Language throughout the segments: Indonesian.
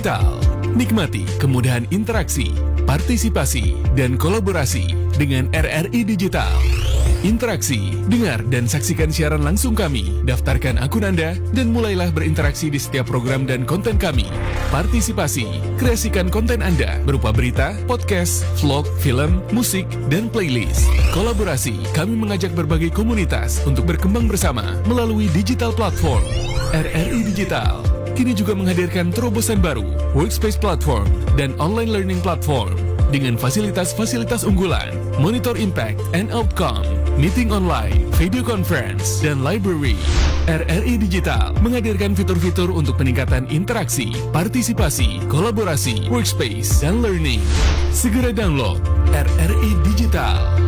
Digital. Nikmati kemudahan interaksi, partisipasi, dan kolaborasi dengan RRI Digital. Interaksi, dengar dan saksikan siaran langsung kami, daftarkan akun Anda, dan mulailah berinteraksi di setiap program dan konten kami. Partisipasi, kreasikan konten Anda berupa berita, podcast, vlog, film, musik, dan playlist. Kolaborasi, kami mengajak berbagai komunitas untuk berkembang bersama melalui digital platform. RRI Digital kini juga menghadirkan terobosan baru, workspace platform, dan online learning platform dengan fasilitas-fasilitas unggulan, monitor impact and outcome, meeting online, video conference, dan library. RRI Digital menghadirkan fitur-fitur untuk peningkatan interaksi, partisipasi, kolaborasi, workspace, dan learning. Segera download RRI Digital.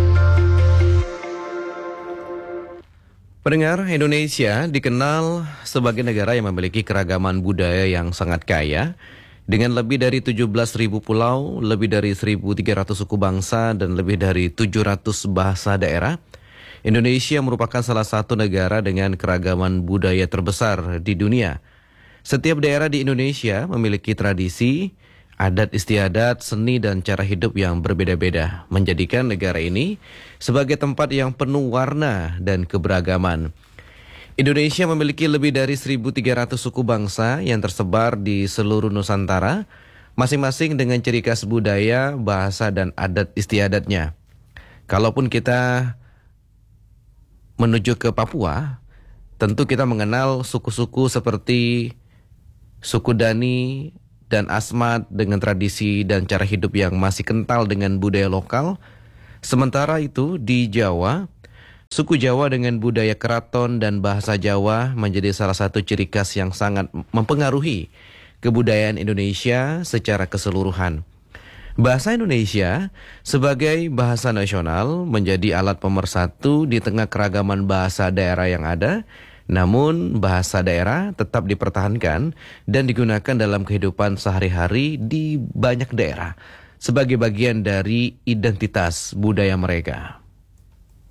Pendengar, Indonesia dikenal sebagai negara yang memiliki keragaman budaya yang sangat kaya. Dengan lebih dari 17.000 pulau, lebih dari 1.300 suku bangsa, dan lebih dari 700 bahasa daerah, Indonesia merupakan salah satu negara dengan keragaman budaya terbesar di dunia. Setiap daerah di Indonesia memiliki tradisi, adat istiadat, seni, dan cara hidup yang berbeda-beda, menjadikan negara ini sebagai tempat yang penuh warna dan keberagaman. Indonesia memiliki lebih dari 1.300 suku bangsa yang tersebar di seluruh Nusantara, masing-masing dengan ciri khas budaya, bahasa, dan adat istiadatnya. Kalaupun kita menuju ke Papua, tentu kita mengenal suku-suku seperti suku Dani dan Asmat dengan tradisi dan cara hidup yang masih kental dengan budaya lokal. Sementara itu di Jawa, suku Jawa dengan budaya keraton dan bahasa Jawa menjadi salah satu ciri khas yang sangat mempengaruhi kebudayaan Indonesia secara keseluruhan. Bahasa Indonesia sebagai bahasa nasional menjadi alat pemersatu di tengah keragaman bahasa daerah yang ada. Namun bahasa daerah tetap dipertahankan dan digunakan dalam kehidupan sehari-hari di banyak daerah sebagai bagian dari identitas budaya mereka.